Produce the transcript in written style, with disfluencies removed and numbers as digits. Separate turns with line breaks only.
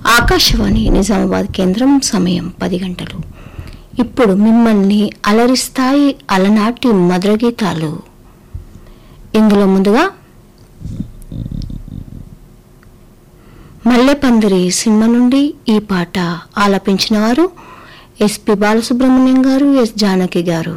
ఆకాశవాణి నిజామాబాద్ కేంద్రం సమయం 10 గంటలు. ఇప్పుడు మిమ్మల్ని అలరిస్తాయి అలనాటి మధుర గీతాలు. ఇందులో ముందుగా మల్లెపందిరి సినిమా నుండి ఈ పాట ఆలపించిన వారు ఎస్పి బాలసుబ్రహ్మణ్యం గారు, ఎస్ జానకి గారు.